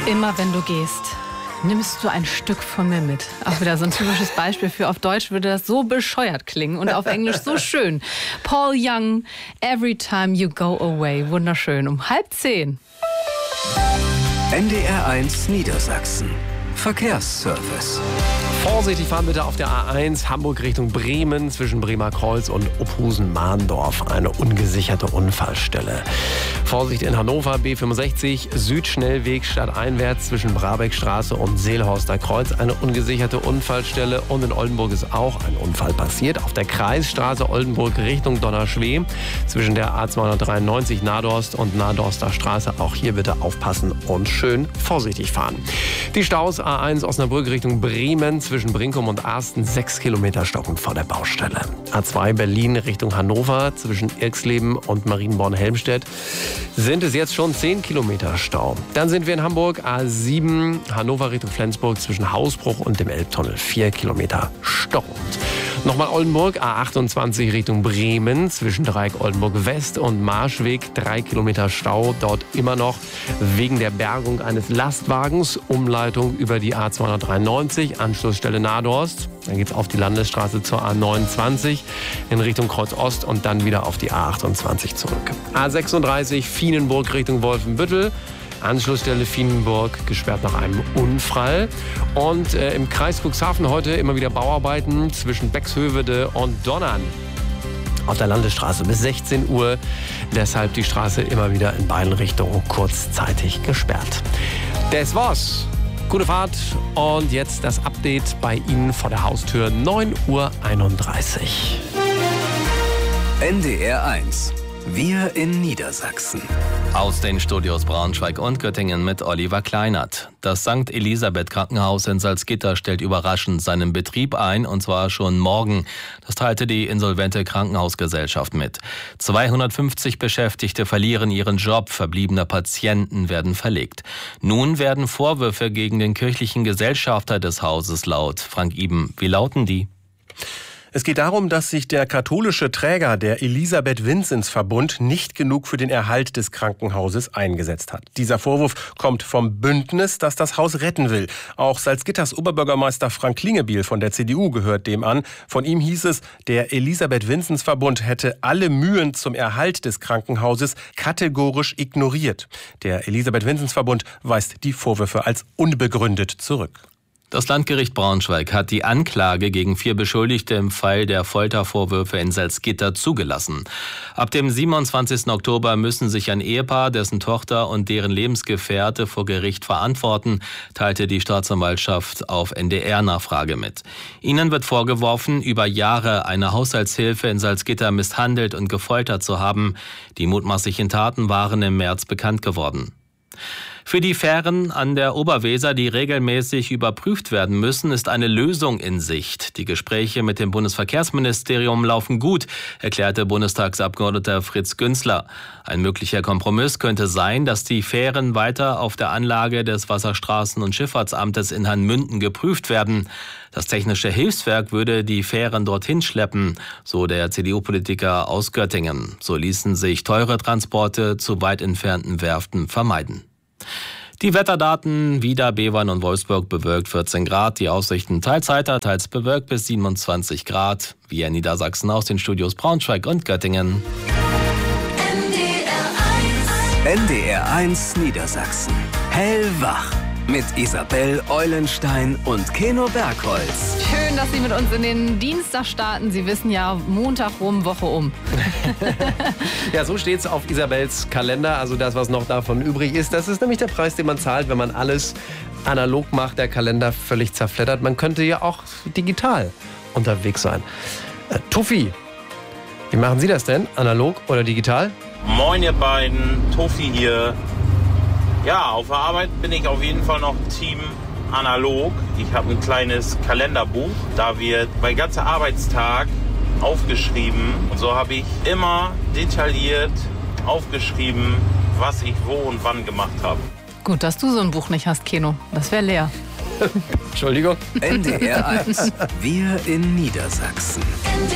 Immer wenn du gehst, nimmst du ein Stück von mir mit. Auch wieder so ein typisches Beispiel für, auf Deutsch würde das so bescheuert klingen und auf Englisch so schön. Paul Young, Every Time You Go Away. Wunderschön. Um 9:30. NDR 1 Niedersachsen. Verkehrsservice. Vorsichtig fahren bitte auf der A1 Hamburg Richtung Bremen zwischen Bremerkreuz und Ophusen-Mahndorf. Eine ungesicherte Unfallstelle. Vorsicht in Hannover B65 Südschnellweg stadteinwärts zwischen Brabeckstraße und Seelhorster Kreuz. Eine ungesicherte Unfallstelle. Und in Oldenburg ist auch ein Unfall passiert. Auf der Kreisstraße Oldenburg Richtung Donnerschwee zwischen der A293 Nadorst und Nadorster Straße. Auch hier bitte aufpassen und schön vorsichtig fahren. Die Staus A1 Osnabrück Richtung Bremen zwischen Brinkum und Arsten 6 Kilometer stockend vor der Baustelle. A2 Berlin Richtung Hannover zwischen Irxleben und Marienborn-Helmstedt sind es jetzt schon 10 Kilometer Stau. Dann sind wir in Hamburg A7 Hannover Richtung Flensburg zwischen Hausbruch und dem Elbtunnel 4 Kilometer stockend. Nochmal Oldenburg, A28 Richtung Bremen, zwischen Dreieck Oldenburg West und Marschweg, 3 Kilometer Stau, dort immer noch wegen der Bergung eines Lastwagens, Umleitung über die A293, Anschlussstelle Nadorst. Dann geht's auf die Landesstraße zur A29 in Richtung Kreuz Ost und dann wieder auf die A28 zurück. A36 Vienenburg Richtung Wolfenbüttel. Anschlussstelle Vienenburg gesperrt nach einem Unfall. Und im Kreis Cuxhaven heute immer wieder Bauarbeiten zwischen Bexhövede und Donnern. Auf der Landesstraße bis 16 Uhr. Deshalb die Straße immer wieder in beiden Richtungen kurzzeitig gesperrt. Das war's. Gute Fahrt und jetzt das Update bei Ihnen vor der Haustür 9:31 Uhr. NDR 1. Wir in Niedersachsen. Aus den Studios Braunschweig und Göttingen mit Oliver Kleinert. Das St. Elisabeth Krankenhaus in Salzgitter stellt überraschend seinen Betrieb ein, und zwar schon morgen. Das teilte die insolvente Krankenhausgesellschaft mit. 250 Beschäftigte verlieren ihren Job, verbliebene Patienten werden verlegt. Nun werden Vorwürfe gegen den kirchlichen Gesellschafter des Hauses laut. Frank Iben, wie lauten die? Es geht darum, dass sich der katholische Träger, der Elisabeth-Vinzens-Verbund, nicht genug für den Erhalt des Krankenhauses eingesetzt hat. Dieser Vorwurf kommt vom Bündnis, das das Haus retten will. Auch Salzgitters Oberbürgermeister Frank Klingebiel von der CDU gehört dem an. Von ihm hieß es, der Elisabeth-Vinzens-Verbund hätte alle Mühen zum Erhalt des Krankenhauses kategorisch ignoriert. Der Elisabeth-Vinzens-Verbund weist die Vorwürfe als unbegründet zurück. Das Landgericht Braunschweig hat die Anklage gegen 4 Beschuldigte im Fall der Foltervorwürfe in Salzgitter zugelassen. Ab dem 27. Oktober müssen sich ein Ehepaar, dessen Tochter und deren Lebensgefährte vor Gericht verantworten, teilte die Staatsanwaltschaft auf NDR-Nachfrage mit. Ihnen wird vorgeworfen, über Jahre eine Haushaltshilfe in Salzgitter misshandelt und gefoltert zu haben. Die mutmaßlichen Taten waren im März bekannt geworden. Für die Fähren an der Oberweser, die regelmäßig überprüft werden müssen, ist eine Lösung in Sicht. Die Gespräche mit dem Bundesverkehrsministerium laufen gut, erklärte Bundestagsabgeordneter Fritz Günzler. Ein möglicher Kompromiss könnte sein, dass die Fähren weiter auf der Anlage des Wasserstraßen- und Schifffahrtsamtes in Hanmünden geprüft werden. Das Technische Hilfswerk würde die Fähren dorthin schleppen, so der CDU-Politiker aus Göttingen. So ließen sich teure Transporte zu weit entfernten Werften vermeiden. Die Wetterdaten: Wieder, Bevern und Wolfsburg bewölkt 14 Grad. Die Aussichten teils heiter, teils bewölkt bis 27 Grad. Wir in Niedersachsen aus den Studios Braunschweig und Göttingen. NDR 1 Niedersachsen. Hellwach. Mit Isabel Eulenstein und Keno Bergholz. Schön, dass Sie mit uns in den Dienstag starten. Sie wissen ja, Montag rum, Woche um. Ja, so steht's auf Isabels Kalender. Also das, was noch davon übrig ist. Das ist nämlich der Preis, den man zahlt, wenn man alles analog macht. Der Kalender völlig zerfleddert. Man könnte ja auch digital unterwegs sein. Tuffi, wie machen Sie das denn? Analog oder digital? Moin ihr beiden, Tuffi hier. Ja, auf der Arbeit bin ich auf jeden Fall noch Team analog. Ich habe ein kleines Kalenderbuch, da wird mein ganzer Arbeitstag aufgeschrieben. Und so habe ich immer detailliert aufgeschrieben, was ich wo und wann gemacht habe. Gut, dass du so ein Buch nicht hast, Keno. Das wäre leer. Entschuldigung. NDR 1. Wir in Niedersachsen.